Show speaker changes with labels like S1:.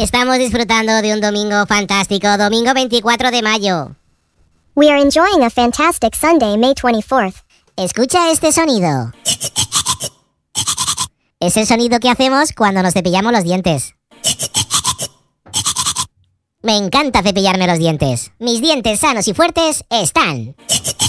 S1: Estamos disfrutando de un domingo fantástico, domingo 24 de mayo.
S2: We are enjoying a fantastic Sunday, May 24th.
S1: Escucha este sonido. Es el sonido que hacemos cuando nos cepillamos los dientes. Me encanta cepillarme los dientes. Mis dientes sanos y fuertes están.